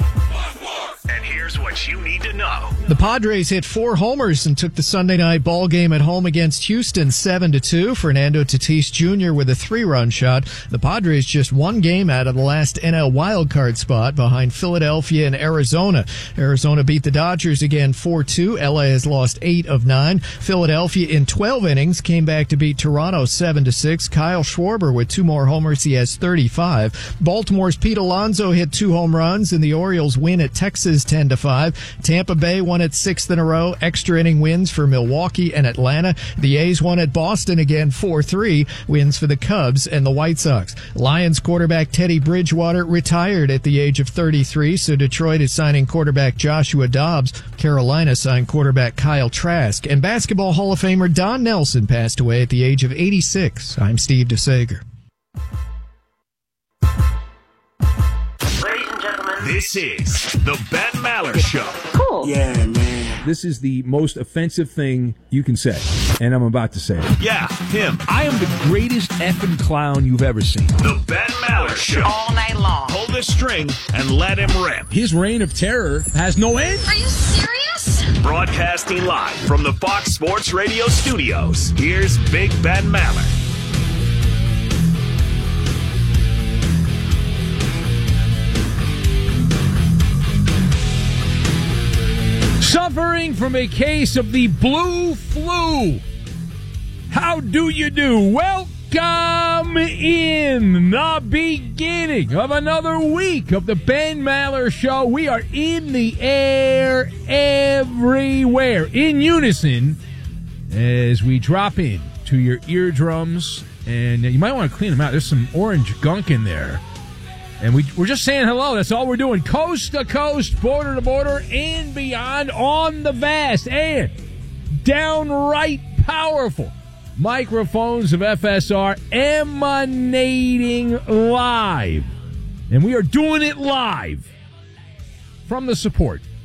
And here's what you need to know. The Padres hit four homers and took the Sunday night ball game at home against Houston seven to two. Fernando Tatis Junior with a three-run shot. The Padres just one game out of the last N L wildcard spot behind Philadelphia and Arizona. Arizona beat the Dodgers again four two. L A has lost eight of nine. Philadelphia in twelve innings came back to beat Toronto seven to six. Kyle Schwarber with two more homers. He has thirty-five. Baltimore's Pete Alonso hit two home runs, and the Orioles win at Texas ten to five. Tampa Bay won its sixth in a row. Extra inning wins for Milwaukee and Atlanta. The A's won at Boston again four three. Wins for the Cubs and the White Sox. Lions quarterback Teddy Bridgewater retired at the age of thirty-three, so Detroit is signing quarterback Joshua Dobbs. Carolina signed quarterback Kyle Trask. And Basketball Hall of Famer Don Nelson passed away at the age of eighty-six. I'm Steve DeSager. This is the Ben Maller Show. Cool. Yeah, man. This is the most offensive thing you can say, and I'm about to say it. Yeah, him. I am the greatest effing clown you've ever seen. The Ben Maller Show. All night long. Pull the string and let him rip. His reign of terror has no end. Are you serious? Broadcasting live from the Fox Sports Radio studios, here's Big Ben Maller. Suffering from a case of the blue flu. How do you do? Welcome in the beginning of another week of the Ben Maller Show. We are in the air everywhere in unison as we drop in to your eardrums. And you might want to clean them out. There's some orange gunk in there. And we, we're just saying hello. That's all we're doing. Coast to coast, border to border, and beyond on the vast and downright powerful microphones of F S R emanating live. And we are doing it live from the support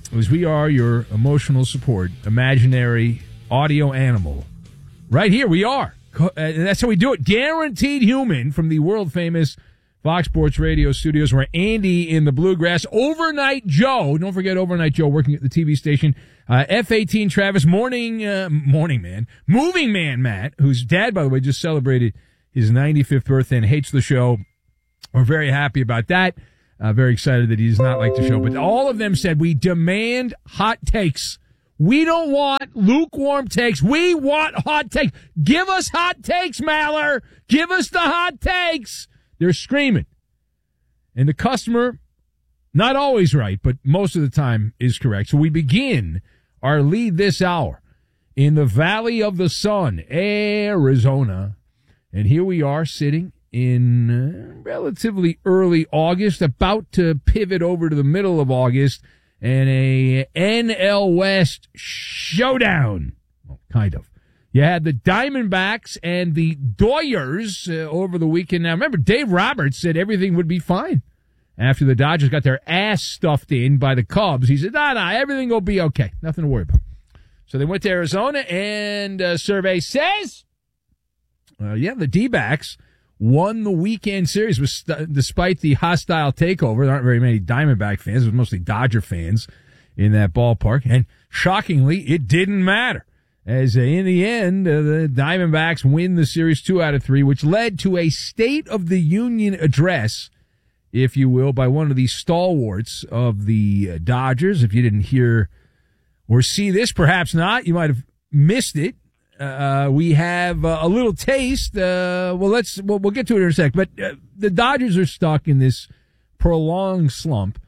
Because we are your emotional support, imaginary audio animal. Right here, we are. Uh, that's how we do it. Guaranteed Human from the world-famous Fox Sports Radio studios. We're Andy in the Bluegrass. Overnight Joe. Don't forget Overnight Joe working at the T V station. Uh, F eighteen Travis. Morning, uh, morning man. Moving Man Matt, whose dad, by the way, just celebrated his ninety-fifth birthday and hates the show. We're very happy about that. Uh, very excited that he does not like the show. But all of them said, we demand hot takes. We don't want lukewarm takes. We want hot takes. Give us hot takes, Maller. Give us the hot takes. They're screaming. And the customer, not always right, but most of the time is correct. So we begin our lead this hour in the Valley of the Sun, Arizona. And here we are sitting in uh, relatively early August, about to pivot over to the middle of August, and a N L West showdown. Well, kind of. You had the Diamondbacks and the Doyers uh, over the weekend. Now, remember, Dave Roberts said everything would be fine after the Dodgers got their ass stuffed in by the Cubs. He said, nah, nah, everything will be okay. Nothing to worry about. So they went to Arizona, and uh, survey says, uh, yeah, the D-backs won the weekend series with, despite the hostile takeover. There aren't very many Diamondback fans. It was mostly Dodger fans in that ballpark. And shockingly, it didn't matter. As uh, in the end, uh, the Diamondbacks win the series two out of three, which led to a State of the Union address, if you will, by one of the stalwarts of the uh, Dodgers. If you didn't hear or see this, perhaps not, you might have missed it. Uh, we have uh, a little taste. Uh, well, let's, we'll, we'll get to it in a sec, but uh, the Dodgers are stuck in this prolonged slump,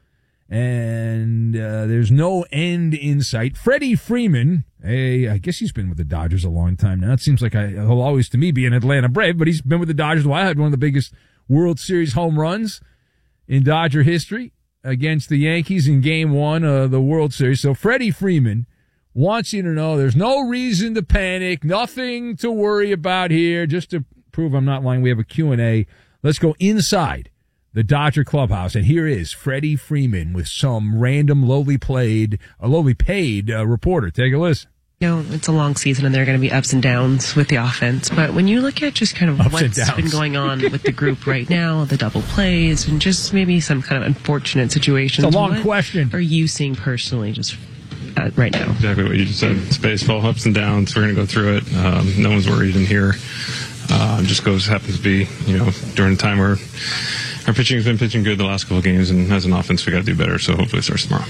and uh, there's no end in sight. Freddie Freeman, a, I guess he's been with the Dodgers a long time now. It seems like I, he'll always, to me, be an Atlanta Brave, but he's been with the Dodgers a while. Had one of the biggest World Series home runs in Dodger history against the Yankees in Game One of the World Series. So Freddie Freeman wants you to know there's no reason to panic, nothing to worry about here. Just to prove I'm not lying, we have a Q and A. Let's go inside the Dodger clubhouse, and here is Freddie Freeman with some random lowly played, a lowly paid uh, reporter. Take a listen. You know, it's a long season and there are going to be ups and downs with the offense. But when you look at just kind of ups what's been going on with the group right now, the double plays, and just maybe some kind of unfortunate situations. It's a long what question. Are you seeing personally just uh, right now? Exactly what you just said. It's baseball, ups and downs. We're going to go through it. Um, no one's worried in here. Uh, just goes, happens to be, you know, during the time where our pitching has been pitching good the last couple of games, and as an offense, we got to do better. So hopefully it starts tomorrow.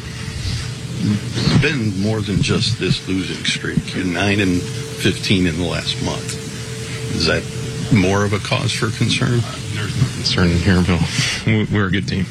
It's been more than just this losing streak. You're nine and fifteen in the last month. Is that more of a cause for concern? There's no concern here, Bill. We're a good team.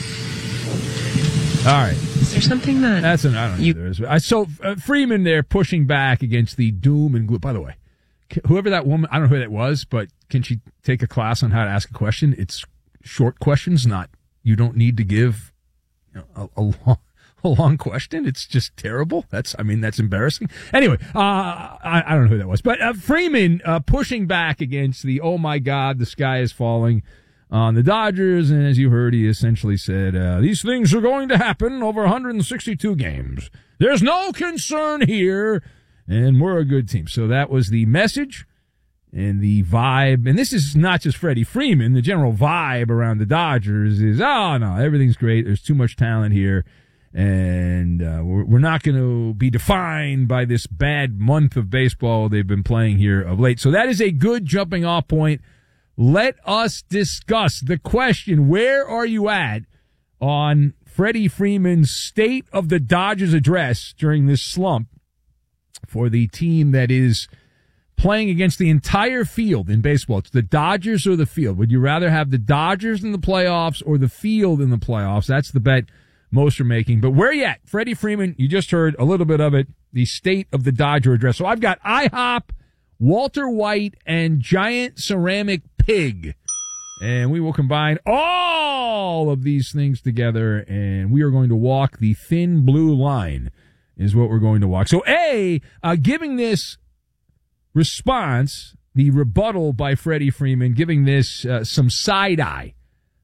All right. Is there something that that's an I don't know. You, there is. I so uh, Freeman there pushing back against the doom and gloom. By the way, whoever that woman, I don't know who that was, but can she take a class on how to ask a question? It's short questions, not you don't need to give you know, a, a long. A long question. It's just terrible. That's, I mean, that's embarrassing. Anyway, uh, I, I don't know who that was, but uh, Freeman uh, pushing back against the, oh my God, the sky is falling on the Dodgers. And as you heard, he essentially said, uh, these things are going to happen over one hundred sixty-two games. There's no concern here. And we're a good team. So that was the message and the vibe. And this is not just Freddie Freeman. The general vibe around the Dodgers is, oh no, everything's great. There's too much talent here. And uh, we're, we're not going to be defined by this bad month of baseball they've been playing here of late. So that is a good jumping off point. Let us discuss the question, where are you at on Freddie Freeman's State of the Dodgers address during this slump for the team that is playing against the entire field in baseball? It's the Dodgers or the field. Would you rather have the Dodgers in the playoffs or the field in the playoffs? That's the bet most are making. But where are you at? Freddie Freeman, you just heard a little bit of it, the State of the Dodger address. So I've got IHOP, Walter White, and Giant Ceramic Pig. And we will combine all of these things together, and we are going to walk the thin blue line is what we're going to walk. So A, uh, giving this response, the rebuttal by Freddie Freeman, giving this uh, some side eye.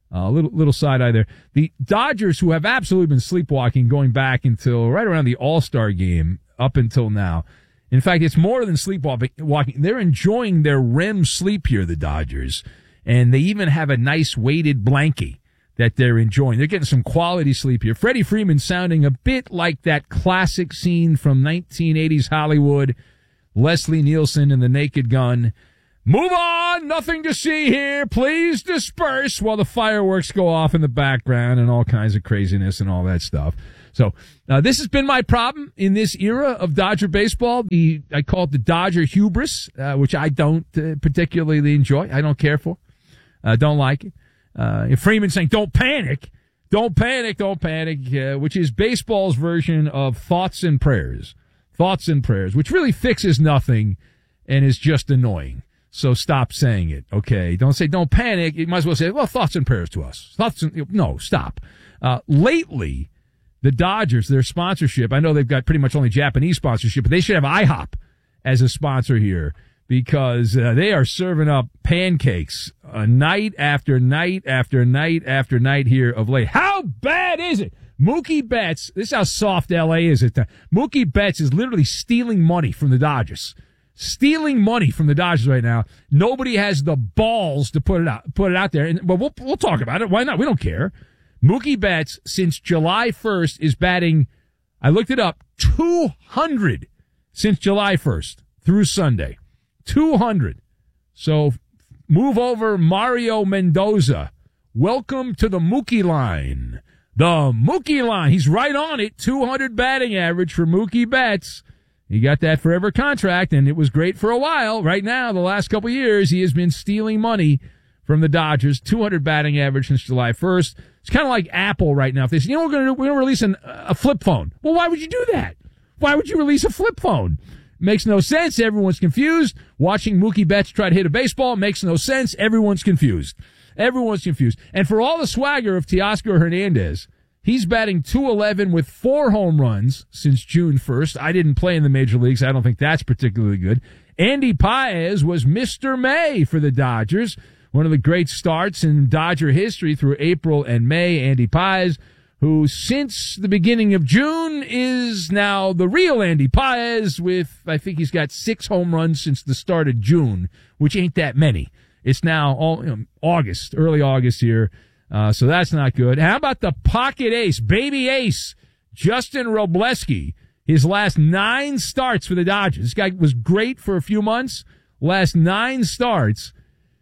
A uh, little little side eye there. The Dodgers, who have absolutely been sleepwalking going back until right around the All-Star game up until now. In fact, it's more than sleepwalking. They're enjoying their R E M sleep here, the Dodgers. And they even have a nice weighted blankie that they're enjoying. They're getting some quality sleep here. Freddie Freeman sounding a bit like that classic scene from nineteen eighties Hollywood. Leslie Nielsen and the Naked Gun. Move on, nothing to see here. Please disperse while the fireworks go off in the background and all kinds of craziness and all that stuff. So uh, this has been my problem in this era of Dodger baseball. The I call it the Dodger hubris, uh, which I don't uh, particularly enjoy. I don't care for. Uh, don't like it. Uh, Freeman saying, don't panic. Don't panic, don't panic, uh, which is baseball's version of thoughts and prayers. Thoughts and prayers, which really fixes nothing and is just annoying. So stop saying it, okay? Don't say, don't panic. You might as well say, well, thoughts and prayers to us. Thoughts and, no, stop. Uh, lately, the Dodgers, their sponsorship, I know they've got pretty much only Japanese sponsorship, but they should have IHOP as a sponsor here because uh, they are serving up pancakes uh, night after night after night after night here of late. How bad is it? Mookie Betts, this is how soft L A is at the Mookie Betts is literally stealing money from the Dodgers. Stealing money from the Dodgers right now. Nobody has the balls to put it out, put it out there. And, but we'll, we'll talk about it. Why not? We don't care. Mookie Betts, since July first, is batting, I looked it up, two hundred since July first through Sunday. two hundred. So move over Mario Mendoza. Welcome to the Mookie line. The Mookie line. He's right on it. two hundred batting average for Mookie Betts. He got that forever contract, and it was great for a while. Right now, the last couple of years, he has been stealing money from the Dodgers. two hundred batting average since July first. It's kind of like Apple right now. If they say, you know, we're going to we're going to release an, a flip phone. Well, why would you do that? Why would you release a flip phone? Makes no sense. Everyone's confused. Watching Mookie Betts try to hit a baseball makes no sense. Everyone's confused. Everyone's confused. And for all the swagger of Teoscar Hernandez, he's batting two eleven with four home runs since June first. I didn't play in the major leagues. I don't think that's particularly good. Andy Paez was Mister May for the Dodgers. One of the great starts in Dodger history through April and May. Andy Paez, who since the beginning of June is now the real Andy Paez with, I think he's got six home runs since the start of June, which ain't that many. It's now all, you know, August, early August here. Uh, so that's not good. How about the pocket ace, baby ace, Justin Robleski? His last nine starts for the Dodgers. This guy was great for a few months. Last nine starts.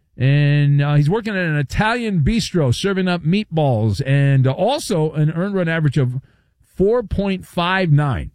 And uh, he's working at an Italian bistro, serving up meatballs, and uh, also an earned run average of four point five nine.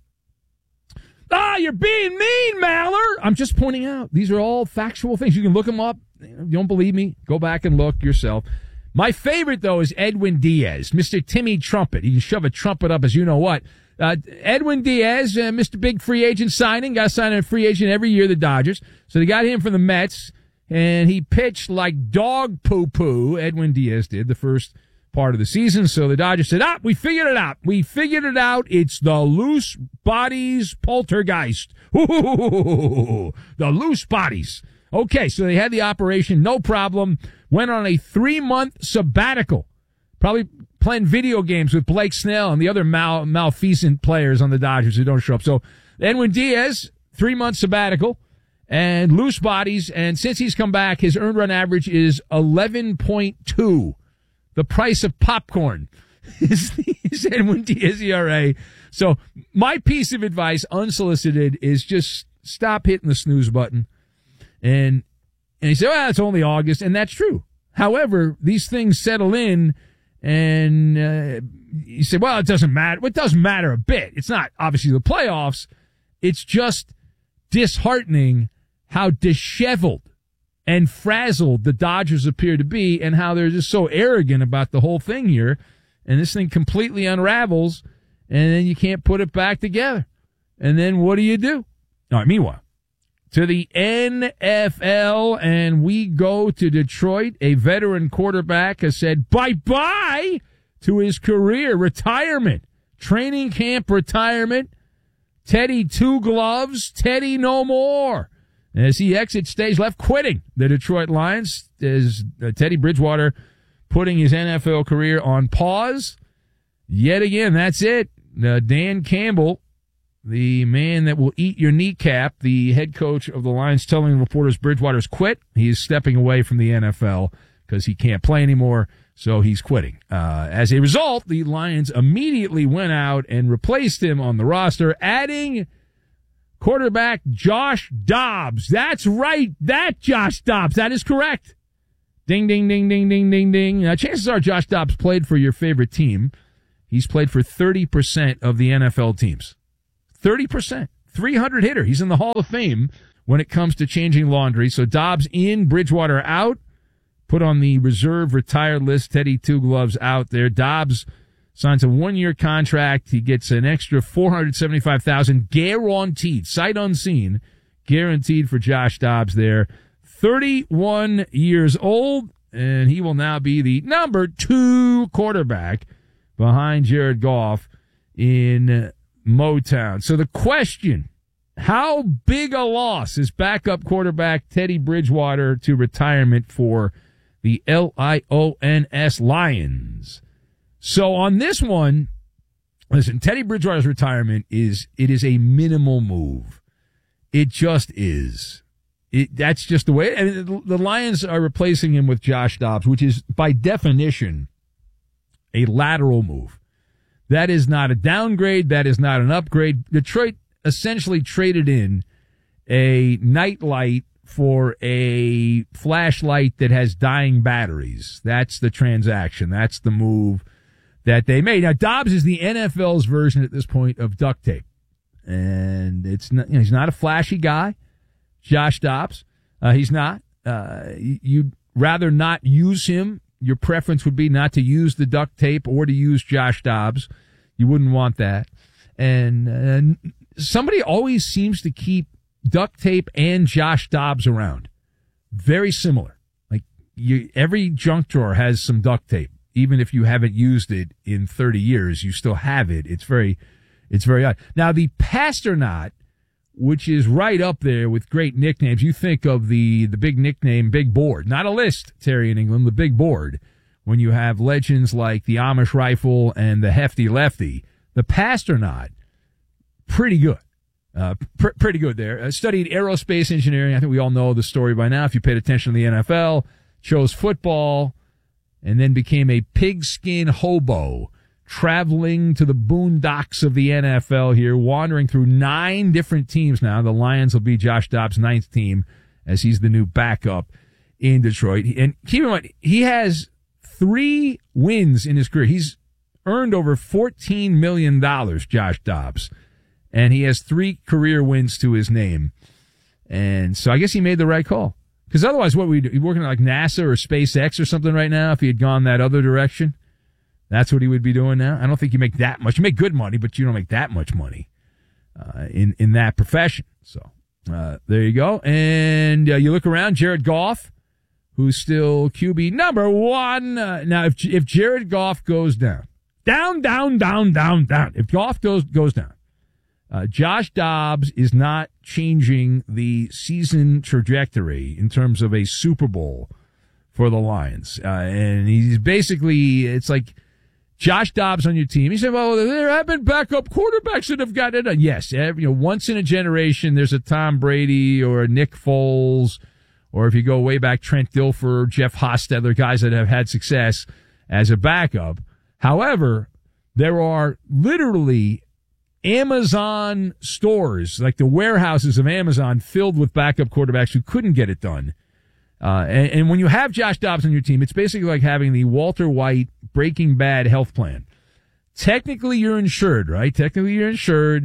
Ah, you're being mean, Maller! I'm just pointing out. These are all factual things. You can look them up. You don't believe me? Go back and look yourself. My favorite, though, is Edwin Diaz, Mister Timmy Trumpet. He can shove a trumpet up as you know what. Uh, Edwin Diaz, uh, Mister Big Free Agent signing. Got to sign a free agent every year, the Dodgers. So they got him from the Mets, and he pitched like dog poo-poo, Edwin Diaz did, the first part of the season. So the Dodgers said, ah, we figured it out. We figured it out. It's the loose bodies poltergeist. Ooh, the loose bodies. Okay, so they had the operation, no problem. Went on a three-month sabbatical, probably playing video games with Blake Snell and the other mal- malfeasant players on the Dodgers who don't show up. So Edwin Diaz, three-month sabbatical, and loose bodies. And since he's come back, his earned run average is eleven point two. The price of popcorn is, is Edwin Diaz E R A. So my piece of advice, unsolicited, is just stop hitting the snooze button. And and he said, well, it's only August, and that's true. However, these things settle in, and uh, you say, well, it doesn't matter. Well, it doesn't matter a bit. It's not obviously the playoffs. It's just disheartening how disheveled and frazzled the Dodgers appear to be and how they're just so arrogant about the whole thing here. And this thing completely unravels, and then you can't put it back together. And then what do you do? All right, meanwhile, to the N F L, and we go to Detroit. A veteran quarterback has said bye-bye to his career, retirement, training camp retirement. Teddy two gloves, Teddy no more. As he exits stage left, quitting the Detroit Lions, as uh, Teddy Bridgewater putting his N F L career on pause. Yet again, that's it. Uh, Dan Campbell, the man that will eat your kneecap, the head coach of the Lions, telling reporters Bridgewater's quit. He is stepping away from the N F L because he can't play anymore, so he's quitting. Uh, as a result, the Lions immediately went out and replaced him on the roster, adding quarterback Josh Dobbs. That's right. That Josh Dobbs. That is correct. Ding, ding, ding, ding, ding, ding, ding. Now, chances are Josh Dobbs played for your favorite team. He's played for thirty percent of the N F L teams. thirty percent. three hundred hitter. He's in the Hall of Fame when it comes to changing laundry. So Dobbs in, Bridgewater out. Put on the reserve retired list. Teddy Two Gloves out there. Dobbs signs a one-year contract. He gets an extra four hundred seventy-five thousand dollars guaranteed, sight unseen, guaranteed for Josh Dobbs there. thirty-one years old, and he will now be the number two quarterback behind Jared Goff in Motown. So the question, how big a loss is backup quarterback Teddy Bridgewater to retirement for the L I O N S Lions? So on this one, listen, Teddy Bridgewater's retirement is, it is a minimal move. It just is. It, that's just the way. I mean, the, the Lions are replacing him with Josh Dobbs, which is by definition a lateral move. That is not a downgrade. That is not an upgrade. Detroit essentially traded in a nightlight for a flashlight that has dying batteries. That's the transaction. That's the move that they made. Now, Dobbs is the N F L's version at this point of duct tape. And it's not, you know, he's not a flashy guy, Josh Dobbs. Uh, he's not. Uh, you'd rather not use him. Your preference would be not to use the duct tape or to use Josh Dobbs. You wouldn't want that. And uh, somebody always seems to keep duct tape and Josh Dobbs around. Very similar. Like you, every junk drawer has some duct tape. Even if you haven't used it in thirty years, you still have it. It's very, it's very odd. Now, the Pasternaut, which is right up there with great nicknames. You think of the, the big nickname, Big Board. Not a list, Terry in England, the Big Board. When you have legends like the Amish Rifle and the Hefty Lefty, the Pasternaut, pretty good. Uh, pr- pretty good there. Uh, studied aerospace engineering. I think we all know the story by now if you paid attention to the N F L. Chose football and then became a pigskin hobo, traveling to the boondocks of the N F L here, wandering through nine different teams now. The Lions will be Josh Dobbs' ninth team as he's the new backup in Detroit. And keep in mind, he has three wins in his career. He's earned over fourteen million dollars, Josh Dobbs, and he has three career wins to his name. And so I guess he made the right call. Because otherwise, what would he do? He's working at like NASA or SpaceX or something right now if he had gone that other direction. That's what he would be doing now. I don't think you make that much. You make good money, but you don't make that much money uh, in, in that profession. So uh, there you go. And uh, you look around, Jared Goff, who's still Q B number one. Uh, now, if if Jared Goff goes down, down, down, down, down, down, if Goff goes, goes down, uh, Josh Dobbs is not changing the season trajectory in terms of a Super Bowl for the Lions. Uh, and he's basically, it's like, Josh Dobbs on your team. You say, well, there have been backup quarterbacks that have gotten it done. Yes, every, you know, once in a generation, there's a Tom Brady or a Nick Foles, or if you go way back, Trent Dilfer, Jeff Hostetler, guys that have had success as a backup. However, there are literally Amazon stores, like the warehouses of Amazon, filled with backup quarterbacks who couldn't get it done. Uh, and, and when you have Josh Dobbs on your team, it's basically like having the Walter White Breaking Bad health plan. Technically, you're insured, right? Technically, you're insured.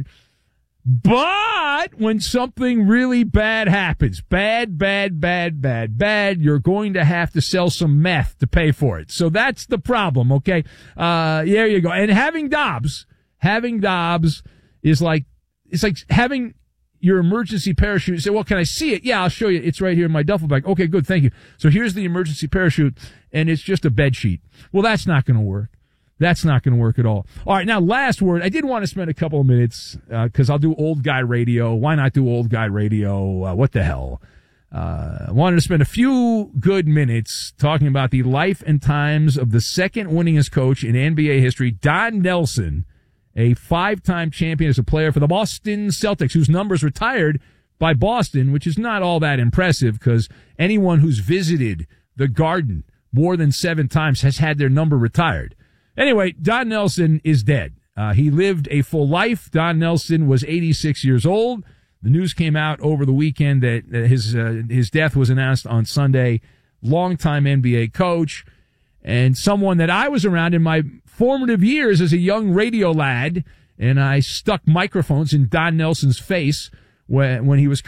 But when something really bad happens, bad, bad, bad, bad, bad, you're going to have to sell some meth to pay for it. So that's the problem, okay? Uh, there you go. And having Dobbs, having Dobbs is like, it's like having your emergency parachute. You say, well, can I see it? Yeah, I'll show you. It's right here in my duffel bag. Okay, good. Thank you. So here's the emergency parachute, and it's just a bed sheet. Well, that's not going to work. That's not going to work at all. All right, now, last word. I did want to spend a couple of minutes, because uh, I'll do old guy radio. Why not do old guy radio? Uh, what the hell? Uh, I wanted to spend a few good minutes talking about the life and times of the second winningest coach in N B A history, Don Nelson, a five-time champion as a player for the Boston Celtics, whose number's retired by Boston, which is not all that impressive because anyone who's visited the Garden more than seven times has had their number retired. Anyway, Don Nelson is dead. Uh, he lived a full life. Don Nelson was eighty-six years old. The news came out over the weekend that his uh, his death was announced on Sunday. Longtime N B A coach and someone that I was around in my formative years as a young radio lad, and I stuck microphones in Don Nelson's face when when he was